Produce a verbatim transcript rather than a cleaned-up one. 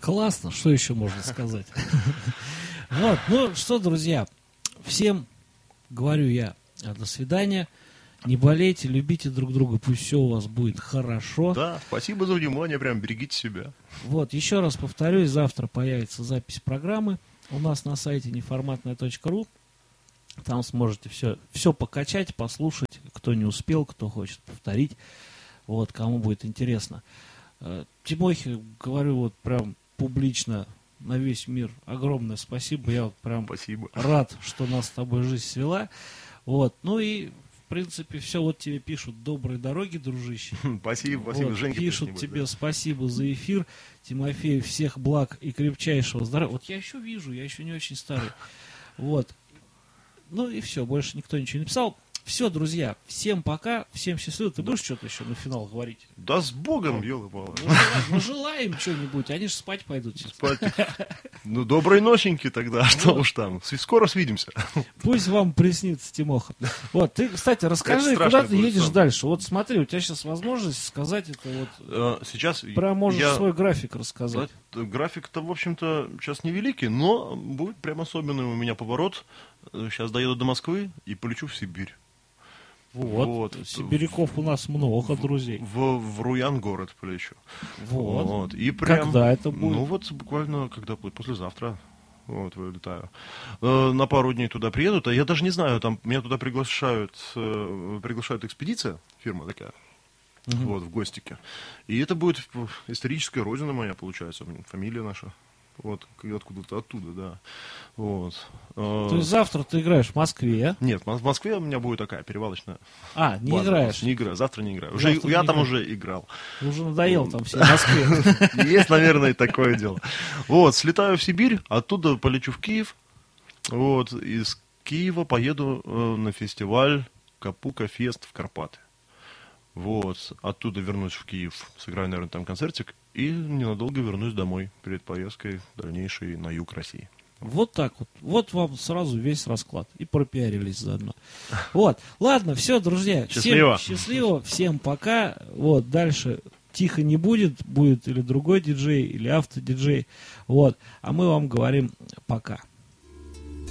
Классно, что еще можно сказать? Вот, ну что, друзья, всем говорю я до свидания. Не болейте, любите друг друга, пусть все у вас будет хорошо. Да, спасибо за внимание, прям берегите себя. Вот, еще раз повторюсь, завтра появится запись программы у нас на сайте неформатная точка ру. Там сможете все, все покачать, послушать, кто не успел, кто хочет повторить, вот, кому будет интересно. Тимохе, говорю вот прям публично на весь мир огромное спасибо. Я вот прям спасибо. Рад, что нас с тобой жизнь свела. Вот, ну и в принципе, все вот тебе пишут добрые дороги, дружище. Спасибо, спасибо, вот, Женька. Пишут тебе да. Спасибо за эфир. Тимофей, всех благ и крепчайшего здоровья. Вот я еще вижу, я еще не очень старый. Вот. Ну и все, больше никто ничего не написал. Все, друзья, всем пока, всем счастливо. Ты да. будешь что-то еще на финал говорить? Да с Богом, елы-палы. Ну, желаем, ну, желаем что-нибудь, они же спать пойдут сейчас. Спать. Ну, доброй ноченьки тогда, что уж там. Скоро свидимся. Пусть вам приснится, Тимоха. Вот, ты, кстати, расскажи, куда ты едешь дальше. Вот смотри, у тебя сейчас возможность сказать это вот. Сейчас прям можешь свой график рассказать. График-то, в общем-то, сейчас невеликий, но будет прям особенный у меня поворот. Сейчас доеду до Москвы и полечу в Сибирь. Вот, вот. Сибиряков у нас много, в, друзей. В, в Руян город полечу. Вот. вот. И прям, когда это будет? Ну вот буквально, когда будет, послезавтра. Вот, вылетаю. Э, на пару дней туда приедут, а я даже не знаю, там меня туда приглашают, э, приглашают экспедиция, фирма такая, угу. вот, в гостике. И это будет историческая родина моя, получается, фамилия наша. Вот, откуда-то оттуда, да. Вот. То есть завтра ты играешь в Москве? Нет, в Москве у меня будет такая перевалочная. А, не база. играешь? Не играю, завтра не играю. Уже, я там играешь. уже играл. Уже надоел там все в Москве. Есть, наверное, и такое дело. Вот, слетаю в Сибирь, оттуда полечу в Киев. Вот, из Киева поеду на фестиваль Капука Фест в Карпаты. Вот, оттуда вернусь в Киев, сыграю, наверное, там концертик, и ненадолго вернусь домой перед поездкой дальнейшей на юг России. Вот так вот. Вот вам сразу весь расклад. И пропиарились заодно. Вот. Ладно, все, друзья. Счастливо. Всем счастливо. Всем пока. Вот, дальше тихо не будет. Будет или другой диджей, или автодиджей. Вот. А мы вам говорим пока.